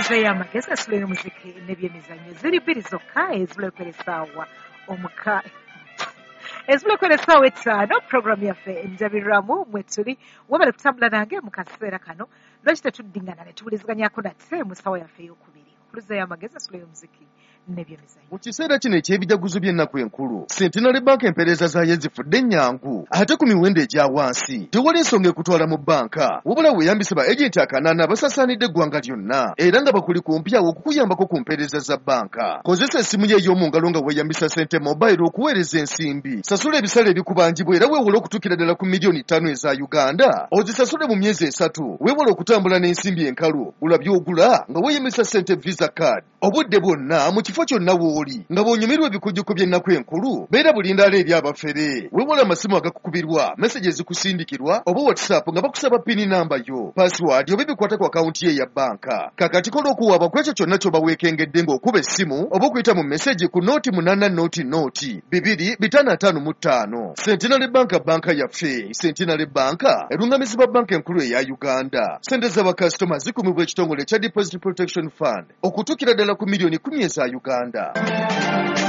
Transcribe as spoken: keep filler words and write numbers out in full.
Kuluze y'amagezi asula y'omuziki n'ebyemizannyo ziri bbiri zokka ezulekera essaawa omuka ezulekera essaawa etaano puroguramu yaffe enjabirwamu mwe tuli wabale kutambula nange mu kaseera kano lwaki tetuddingana ne tuwuliziganyako nate mu ssaawa yaffe ey'okubiri. Kuluze y'amagezi asula y'omuziki n'ebyemizannyo. Mu kiseera kino eky'ebijaguzo by'ennaku enkulu, Centenary Bank empeereza zaayo zifudde ennyangu ate ku miwendo egya wansi. Tewali ensonga ekutwala mu banka wabula weeyambise ba ejenti akanaana abasaasaanidde eggwanga lyonna era nga bakuli kumpi awo okukuyambako ku mpeereza za banka. Kozesa essimu ye ey'omu ngalo nga weeyambisa Sente Mobile okuweereza ensimbi. Sasula ebisale ebikubangibwa era weewole okutuukira ddala ku miliyoni ttaano eza Uganda. Ozisasule mu myezi esatu. Weewole okutambula n'ensimbi enkalu. Gula by'ogula nga weeyambisa Sente Visa Card. Obudde bwonna mu kifo kyonna w'oli nga bw'onyumirwa ebikujjuko by'ennaku enkulu beera bulindaala eri abafere. Weewole amasimu agakukubirwa, meseji ezikusindikirwa oba WhatsApp nga bakusaba pini namba yo, password oba ebikwata ku akawunti ye ya banka. Kakati kola okuwaaba ku ekyo kyonna ky'oba weekengedde ng'okuba essimu oba okuyita mu meseji ku nooti munaana nooti nooti bibiri bitaano ataano mu ttaano. Centenary Bank banka yaffe. Centenary Bank erungamizibwa banka enkulu eya Uganda. Sente z'abakasitoma zikumibwa ekitongole ekya Deposit Protection Fund okutuukira ddala ku miliyoni kumi eza Uganda.